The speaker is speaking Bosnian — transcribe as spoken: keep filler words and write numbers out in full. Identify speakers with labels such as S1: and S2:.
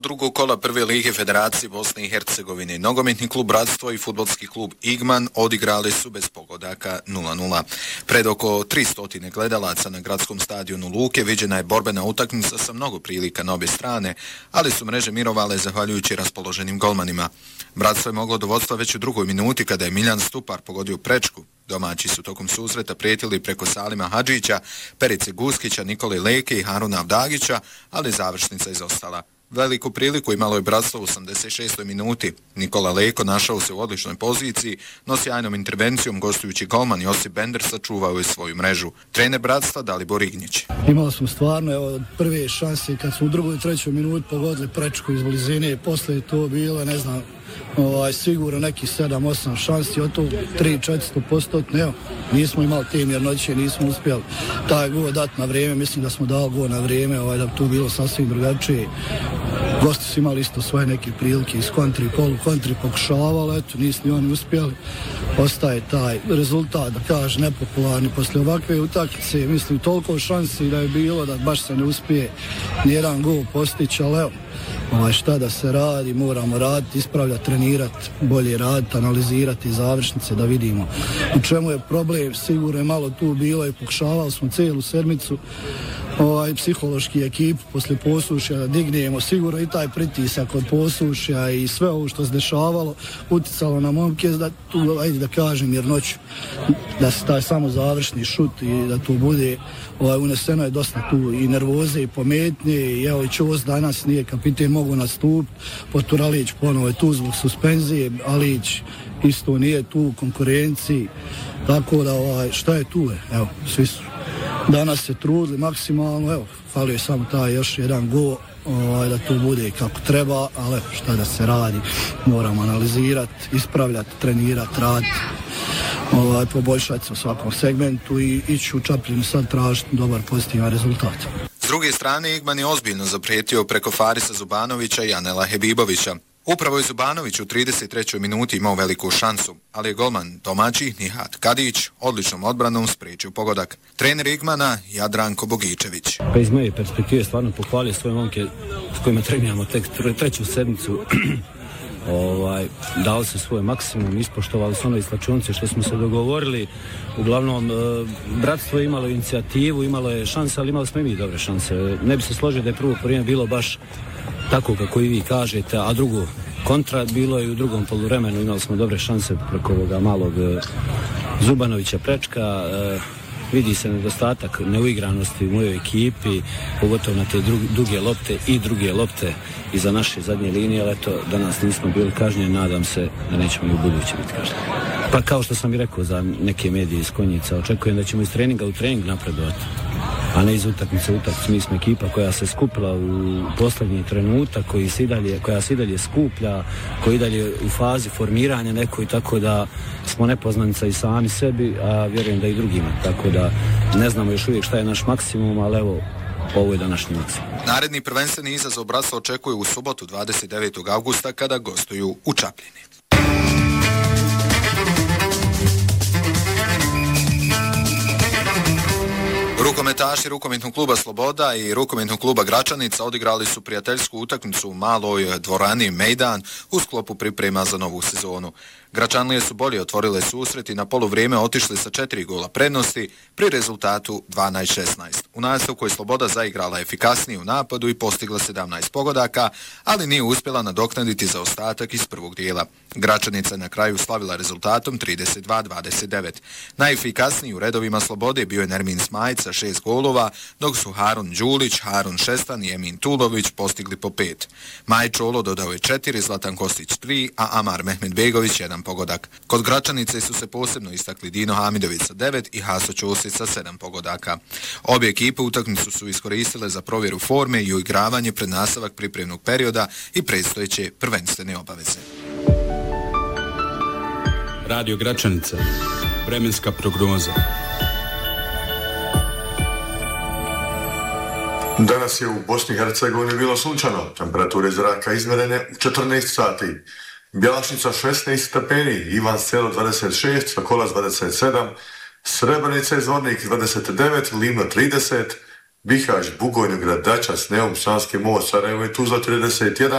S1: Drugog kola prve lige Federacije Bosne i Hercegovine, nogometni klub Bratstvo i fudbalski klub Igman odigrali su bez pogodaka nula nula. Pred oko tristo gledalaca na gradskom stadionu Luke viđena je borbena utakmica sa mnogo prilika na obje strane, ali su mreže mirovale zahvaljujući raspoloženim golmanima. Bratstvo je moglo do vodstva već u drugoj minuti kada je Miljan Stupar pogodio prečku. Domaći su tokom susreta prijetili preko Salima Hadžića, Perice Guskića, Nikole Leke i Haruna Avdagića, ali završnica izostala. Veliku priliku imalo je Bratstvo u osamdeset šestoj minuti. Nikola Leko našao se u odličnoj poziciji, no sjajnom intervencijom gostujući golman Josip Bender sačuvao je svoju mrežu. Trener Bratstva Dalibor Ignjić.
S2: Imali smo stvarno evo, prve šanse kad smo u drugoj i trećoj minuti pogodili prečku iz blizine. Posle je to bilo, ne znam, ovaj, sigurno neki sedam osam šansi, od to tri četiristo posto. Evo, nismo imali te mjernoće, nismo uspjeli taj gol dati na vrijeme. Mislim da smo dali gol na vrijeme, ovaj, da bi to bilo sasvim drugačije. Gosti su imali isto svoje neke prilike iz kontri, polu kontri pokušavali, eto, nisu ni oni uspjeli. Ostaje taj rezultat, da kaže, nepopularni posle ovakve utakmice. Mislim, toliko šansi da je bilo da baš se ne uspije nijedan gol postići, ali evo, ovaj, šta da se radi, moramo raditi, ispravljati, trenirati, bolje raditi, analizirati završnice da vidimo u čemu je problem. Sigurno je malo tu bilo i pokušavali smo cijelu sedmicu ovaj, psihološki ekipu posle posušja da dignemo. Sigurno i taj pritisak od posušja i sve ovo što se dešavalo uticalo na momke da tu, ajde da kažem, jernoću, da se taj samo završni šut i da tu bude ovaj, uneseno je dosta tu i nervoze i pometnje i evo i Čos danas nije kapiten mogu nastupiti, Poturalić ponovo je tu zbog suspenzije, Alić isto nije tu u konkurenciji, tako da ovaj, šta je tu je, evo, svi su danas se trudili maksimalno, evo, falio je samo taj još jedan gol, ovaj, da to bude kako treba, ali šta da se radi, moramo analizirati, ispravljati, trenirati, raditi, ovaj, poboljšati se u svakom segmentu i ići u Čapljinu sad tražiti dobar pozitivan rezultat.
S1: S druge strane, Igman je ozbiljno zaprijetio preko Farisa Zubanovića i Anela Hebibovića. Upravo je Zubanović u trideset trećoj minuti imao veliku šansu, ali je golman domaći Nihat Kadić odličnom odbranom spriječio pogodak. Trener Igmana Jadranko Bogičević.
S3: Pa iz moje perspektive stvarno pohvalio svoje momke s kojima treniramo tek treću sedmicu. ovaj, dali se svoj maksimum, ispoštovali su ono iz slačionice što smo se dogovorili. Uglavnom, e, Bratstvo je imalo inicijativu, imalo je šanse, ali imali smo i mi dobre šanse. Ne bi se složio da je prvo vrijeme bilo baš tako kako i vi kažete, a drugo kontra bilo je u drugom poluvremenu, imali smo dobre šanse preko ovoga malog e, Zubanovića prečka. E, vidi se nedostatak neuigranosti u mojoj ekipi, pogotovo na te druge, duge lopte i druge lopte iza naše zadnje linije, ali eto, danas nismo bili kažnjeni, nadam se da nećemo i u buduće biti kažnjeni. Pa kao što sam i rekao za neke medije iz Konjica, očekujem da ćemo iz treninga u trening napredovati, a ne iz utakmice u utakmicu. Mi smo ekipa koja se skupila u posljednji trenutak, koji se i dalje, koja se i dalje skuplja, koji i dalje u fazi formiranja nekoj, tako da smo nepoznanica i sami sebi, a vjerujem da i drugima, tako da ne znamo još uvijek šta je naš maksimum, ali evo, ovo je današnji maksimum.
S1: Naredni prvenstveni izazov Bratstvo očekuje u subotu dvadeset devetog avgusta kada gostuju u Čapljini. Rukometaši rukometnog kluba Sloboda i rukometnog kluba Gračanica odigrali su prijateljsku utakmicu u maloj dvorani Mejdan u sklopu priprema za novu sezonu. Gračanlije su bolje otvorile susret i na poluvrijeme otišli sa četiri gola prednosti pri rezultatu dvanaest šesnaest. U nastavku je Sloboda zaigrala efikasnije u napadu i postigla sedamnaest pogodaka, ali nije uspjela nadoknaditi zaostatak iz prvog dijela. Gračanica je na kraju slavila rezultatom trideset dva dvadeset devet. Najefikasniji u redovima Slobode bio je Nermin Smajić sa šest golova, dok su Harun Đulić, Harun Šestan i Emin Tulović postigli po pet. Maj Čolo dodao je četiri, Zlatan Kostić tri, a Amar Mehmedbegović jedan pogodak. Kod Gračanice su se posebno istakli Dino Hamidović sa devet i Haso Ćosić sa sedam pogodaka. Obje ekipe utakmicu su iskoristile za provjeru forme i uigravanje pred nastavak pripremnog perioda i predstojeće prvenstvene obaveze.
S4: Radio Gračanica. Vremenska prognoza.
S5: Danas je u Bosni i Hercegovini bilo sunčano. Temperature zraka izmjerene u četrnaest sati. Bjelašnica šesnaest stepeni, Ivan Selo dvadeset šest, Sokolac dvadeset sedam, Srebrenica i Zvornik dvadeset devet, Livno trideset, Bihać, Bugojno, Grad Dača, Neum, Sanski most, Sarajevo i Tuzla trideset jedan,